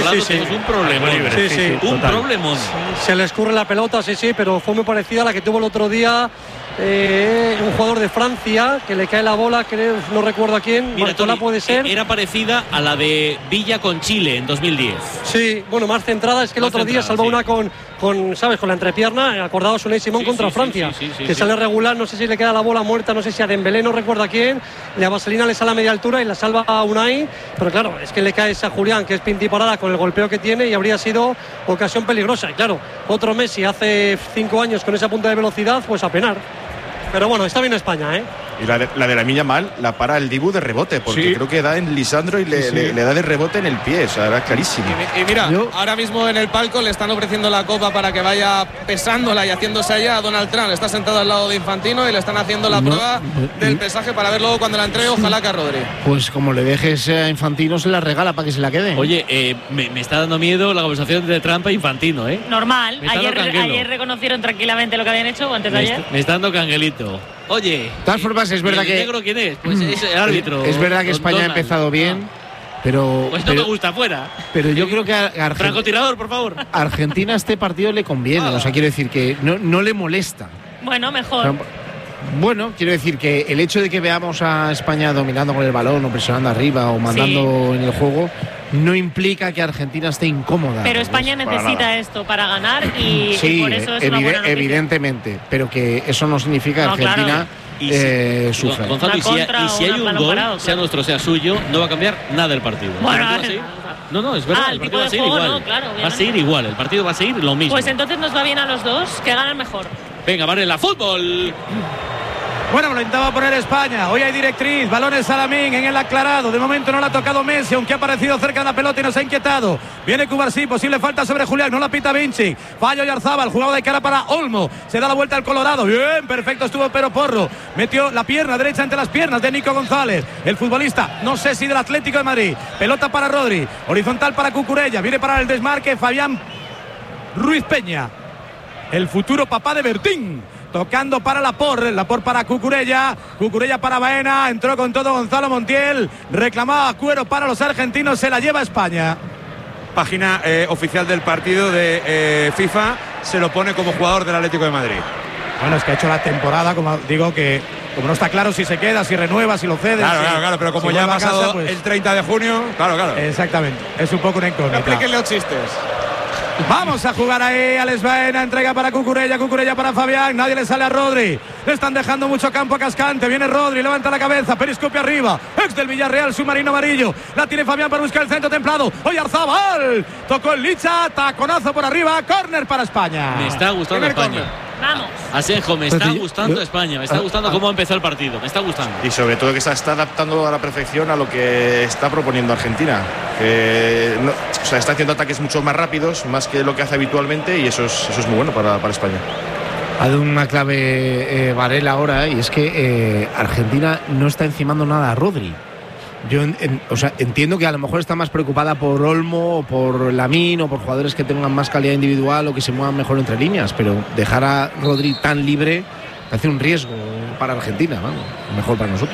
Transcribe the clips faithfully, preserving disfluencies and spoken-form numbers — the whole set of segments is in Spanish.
lado sí, sí. tenemos un problema. Sí, sí, sí, un total. problemón. Se le escurre la pelota, sí, sí, pero fue muy parecida a la que tuvo el otro día eh, un jugador de Francia, que le cae la bola, creo, no recuerdo a quién. Mira, Bartola Tony, puede ser. Era parecida a la de Villa con Chile en dos mil diez. Sí, bueno, más centrada. Es que el Más otro día centrada, salvó sí. una con, con, ¿sabes? Con la entrepierna. Acordaos, Unai Simón Sí, contra sí, sí, Francia, sí, sí, sí, que sí. sale regular. No sé si le queda la bola muerta, no sé si a Dembélé, no recuerdo a quién. Y a Vaselina le sale a media altura y la salva a Unai. Pero claro, es que le cae esa Julián, que es pintiparada con el golpeo que tiene, y habría sido ocasión peligrosa. Y claro, otro Messi hace cinco años con esa punta de velocidad, pues a penar. Pero bueno, está bien España, ¿eh? Y la de la, de la Lamine Yamal la para el Dibu de rebote, porque Sí. creo que da en Lisandro y le, Sí, sí. le, le da de rebote en el pie, o sea, era clarísimo. Y, y mira, Yo- ahora mismo en el palco le están ofreciendo la copa para que vaya pesándola y haciéndose allá a Donald Trump. Está sentado al lado de Infantino y le están haciendo la No, prueba no, del no. pesaje para ver luego cuando la entregue. Ojalá que a Rodri. Pues como le dejes a Infantino, se la regala para que se la quede. Oye, eh, me, me está dando miedo la conversación de Trump e Infantino, ¿eh? Normal. Me está Ayer, dando canguelo. ayer reconocieron tranquilamente lo que habían hecho, o antes de Me ayer. está, me está dando canguelito. Oye. De todas formas, es ¿y verdad el que- negro quién es? Pues es el árbitro. Es verdad que don España ha Donald. empezado bien, Ah, pero, Pues no pero, me gusta, fuera. pero yo creo que a Argen- Francotirador, por favor. Argentina este partido le conviene. Ah. O sea, quiero decir que no, no le molesta. Bueno, O mejor. sea, bueno, quiero decir que el hecho de que veamos a España dominando con el balón o presionando arriba o mandando en el juego no implica que Argentina esté incómoda. Pero España para necesita nada. esto para ganar y, Sí, y por eso es evide- una buena noticia. evidentemente, pero que eso no significa que No, claro. Argentina Y si- eh, sufra. Gonzalo, y si, Una contra y si o hay una un balón gol, parado, sea claro. nuestro sea suyo, no va a cambiar nada el partido. Bueno, ¿El partido va a a ver, seguir? No, no, es verdad. Ah, el el partido tipo va a de seguir juego, igual. no, claro, va a obviamente. seguir igual. El partido va a seguir lo mismo. Pues entonces nos va bien a los dos, que ganan mejor. Venga, Varela, fútbol. Bueno, lo intentaba poner España. Hoy hay directriz. Balones Salamín en el aclarado. De momento no la ha tocado Messi, aunque ha aparecido cerca de la pelota y nos ha inquietado. Viene Cubarsí, posible falta sobre Julián. No la pita Vinci. Fallo Yarzábal. Jugaba de cara para Olmo. Se da la vuelta al Colorado. Bien, perfecto estuvo Pero Porro. Metió la pierna derecha entre las piernas de Nico González. El futbolista, no sé si del Atlético de Madrid. Pelota para Rodri. Horizontal para Cucurella. Viene para el desmarque Fabián Ruiz Peña. El futuro papá de Bertín. Tocando para Laporte, Laporte para Cucurella, Cucurella para Baena, entró con todo Gonzalo Montiel, reclamaba cuero para los argentinos, se la lleva España. Página eh, oficial del partido de eh, FIFA se lo pone como jugador del Atlético de Madrid. Bueno, es que ha hecho la temporada, como digo, que como no está claro si se queda, si renueva, si lo cede. Claro, si, claro, claro, pero como si ya ha vuelve a pasado casa, pues, el treinta de junio, claro, claro. exactamente, es un poco una No incógnita. aplíquenle los chistes. Vamos a jugar ahí, Alex Baena, entrega para Cucurella, Cucurella para Fabián, nadie le sale a Rodri, le están dejando mucho campo a Cascante, viene Rodri, levanta la cabeza, periscopio arriba, ex del Villarreal, submarino amarillo, la tiene Fabián para buscar el centro templado, Oyarzabal, tocó el Licha, taconazo por arriba, córner para España. Me está gustando Primer España. córner. Vamos. Asenjo, me Pues está yo- gustando yo- España. Me está ah, gustando ah. cómo empezó el partido. Me está gustando. Y sobre todo que se está adaptando a la perfección a lo que está proponiendo Argentina. Que no- o sea, está haciendo ataques mucho más rápidos, más que lo que hace habitualmente, y eso es, eso es muy bueno para, para España. Ha dado una clave eh, Varela ahora, y es que eh, Argentina no está encimando nada a Rodri. Yo en- en- o sea, entiendo que a lo mejor está más preocupada por Olmo, o por Lamine, o por jugadores que tengan más calidad individual o que se muevan mejor entre líneas, pero dejar a Rodri tan libre hace un riesgo para Argentina, vamos, mejor para nosotros.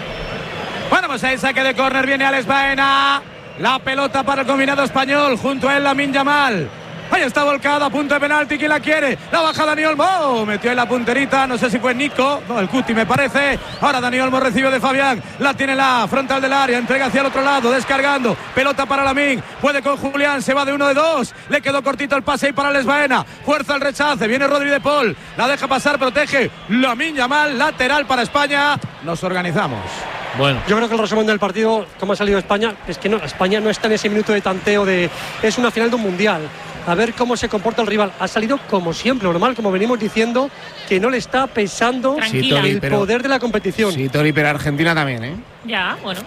Bueno, pues ahí saque de córner, viene Alex Baena. La pelota para el combinado español, junto a él Lamine Yamal. Ahí está volcada, a punto de penalti, ¿quién la quiere? La baja Dani Olmo, oh, metió en la punterita, no sé si fue Nico, no, el Cuti me parece. Ahora Dani Olmo recibe de Fabián, la tiene la frontal del área, entrega hacia el otro lado, descargando, pelota para Lamine, puede con Julián, se va de uno de dos, le quedó cortito el pase y para Alex Baena, fuerza el rechace, viene Rodri de Paul, la deja pasar, protege Lamine Yamal, lateral para España, nos organizamos. Bueno, Yo creo que el resumen del partido, como ha salido España, es que no, España no está en ese minuto de tanteo de es una final de un mundial. A ver cómo se comporta el rival. Ha salido como siempre, normal, como venimos diciendo, que no le está pesando Tranquila. Sí, Tori, el pero- poder de la competición. Sí, Tori, pero Argentina también, ¿eh? Ya, bueno.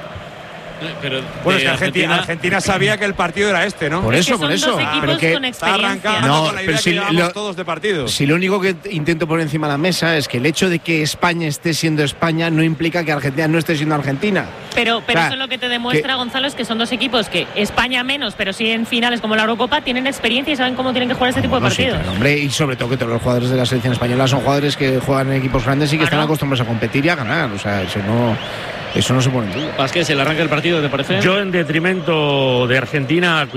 pero Bueno, de es que Argentina, Argentina sabía que el partido era este, ¿no? Por Es que eso, por son eso. dos equipos Pero que con Está experiencia. arrancando No, con la idea pero que si llevamos lo- todos de partidos. Si lo único que intento poner encima de la mesa es que el hecho de que España esté siendo España no implica que Argentina no esté siendo Argentina. Pero, pero O sea, eso lo que te demuestra, que- Gonzalo, es que son dos equipos que España menos, pero sí en finales como la Eurocopa, tienen experiencia y saben cómo tienen que jugar este tipo de No, sí, partidos. claro, hombre, y sobre todo que todos los jugadores de la selección española son jugadores que juegan en equipos grandes y que Claro. están acostumbrados a competir y a ganar. O sea, eso no, eso no se pone en duda. Vázquez, el arranque del partido, ¿te parece? Yo, en detrimento de Argentina,